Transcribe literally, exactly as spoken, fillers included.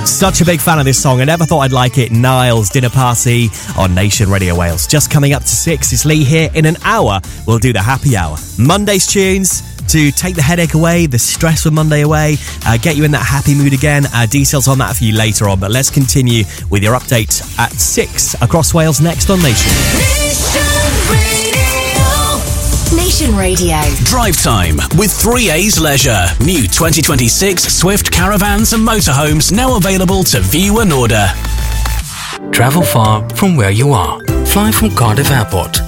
Such a big fan of this song. I never thought I'd like it. Niles, Dinner Party on Nation Radio Wales. Just coming up to six. It's Lee here. In an hour, we'll do the happy hour. Monday's tunes to take the headache away, the stress of Monday away, uh, get you in that happy mood again. Uh, details on that for you later on. But let's continue with your update at six across Wales next on Nation. Nation Radio. Drive time with three A's Leisure. New twenty twenty-six Swift caravans and motorhomes now available to view and order. Travel far from where you are. Fly from Cardiff Airport.